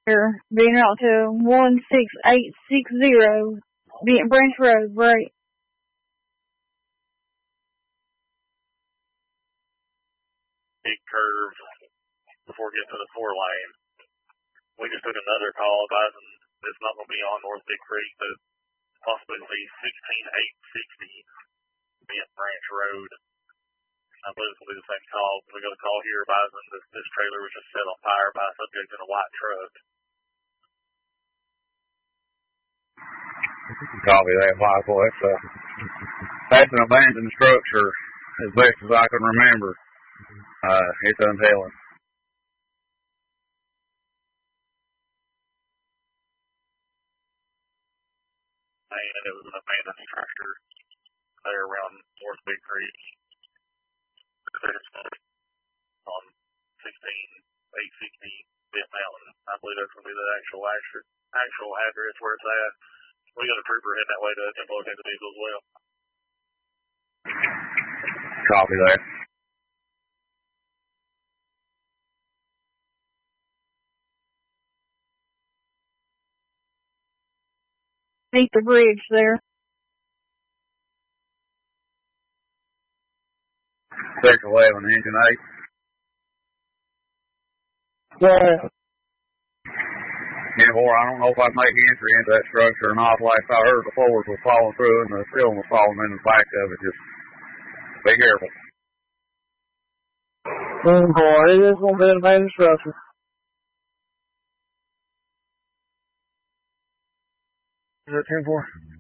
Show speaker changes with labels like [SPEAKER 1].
[SPEAKER 1] Being out to 16860 Benton Branch Road, right?
[SPEAKER 2] Big curve before getting to the 4-lane. We just took another call advising it's not going to be on North Big Creek, but possibly 16860 Benton Branch Road. I believe it's going to be the same call. We got a call here advising that this trailer was just set on fire by a subject in a white truck.
[SPEAKER 3] Copy that, Michael. That's an abandoned structure, as best as I can remember. It's untelling.
[SPEAKER 2] And it was an abandoned structure there around North Big Creek. On 16860 Bent Mountain. I believe that's going to be the actual address where it's at. We got a trooper heading that way to attempt to locate the vehicle as well.
[SPEAKER 3] Copy that.
[SPEAKER 1] Beneath the bridge there.
[SPEAKER 3] Section 11, Engine 8.
[SPEAKER 1] Yeah.
[SPEAKER 3] I don't know if I'd make entry into that structure or not. Like I heard the floors was falling through and the ceiling was falling in the back of it. Just be careful.
[SPEAKER 1] 10-4, it is going to be an abandoned structure.
[SPEAKER 3] Is it 10-4?